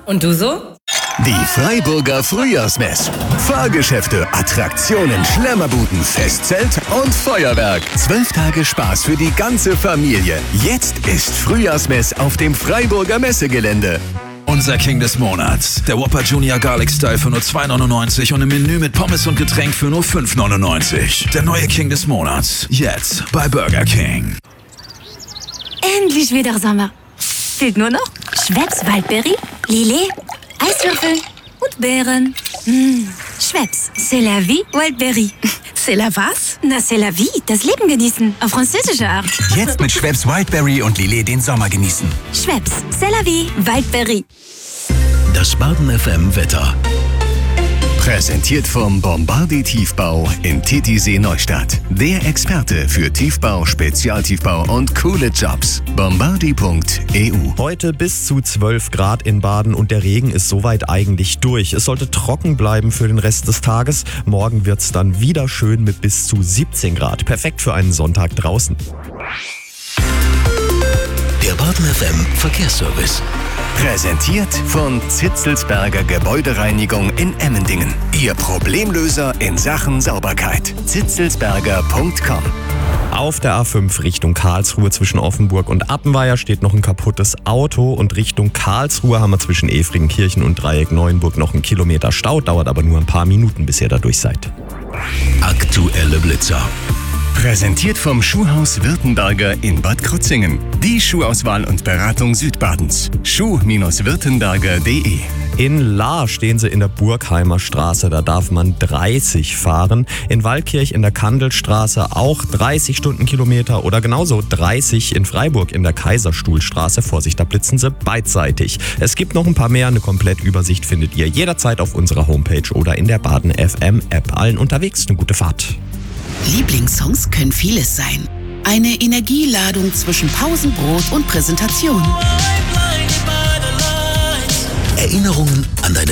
Und du so? Die Freiburger Frühjahrsmess. Fahrgeschäfte, Attraktionen, Schlemmerbuden, Festzelt und Feuerwerk. 12 Tage Spaß für die ganze Familie. Jetzt ist Frühjahrsmess auf dem Freiburger Messegelände. Unser King des Monats. Der Whopper Junior Garlic Style für nur 2,99 und im Menü mit Pommes und Getränk für nur 5,99. Der neue King des Monats. Jetzt bei Burger King. Endlich wieder Sommer. Fehlt nur noch Schweppes Waldbeere, Lillet, Eiswürfel und Beeren. Schweppes, c'est la vie, Wildberry. C'est la was? Na, c'est la vie, das Leben genießen. Auf französische Art. Jetzt mit Schweppes Wildberry und Lillet den Sommer genießen. Schweppes, c'est la vie, Wildberry. Das Baden FM Wetter. Präsentiert vom Bombardi Tiefbau in Titisee Neustadt. Der Experte für Tiefbau, Spezialtiefbau und coole Jobs. Bombardi.eu. Heute bis zu 12 Grad in Baden und der Regen ist soweit eigentlich durch. Es sollte trocken bleiben für den Rest des Tages. Morgen wird's dann wieder schön mit bis zu 17 Grad. Perfekt für einen Sonntag draußen. Der Baden FM Verkehrsservice. Präsentiert von Zitzelsberger Gebäudereinigung in Emmendingen. Ihr Problemlöser in Sachen Sauberkeit. zitzelsberger.com. Auf der A5 Richtung Karlsruhe zwischen Offenburg und Appenweier steht noch ein kaputtes Auto und Richtung Karlsruhe haben wir zwischen Efringenkirchen und Dreieck Neuenburg noch einen Kilometer Stau, dauert aber nur ein paar Minuten, bis ihr da durch seid. Aktuelle Blitzer. Präsentiert vom Schuhhaus Württemberger in Bad Krozingen. Die Schuhauswahl und Beratung Südbadens. schuh-württemberger.de. In Lahr stehen sie in der Burgheimer Straße, da darf man 30 fahren. In Waldkirch in der Kandelstraße auch 30 Stundenkilometer oder genauso 30 in Freiburg in der Kaiserstuhlstraße. Vorsicht, da blitzen sie beidseitig. Es gibt noch ein paar mehr, eine Komplettübersicht findet ihr jederzeit auf unserer Homepage oder in der Baden FM App. Allen unterwegs eine gute Fahrt. Lieblingssongs können vieles sein. Eine Energieladung zwischen Pausenbrot und Präsentation. Erinnerungen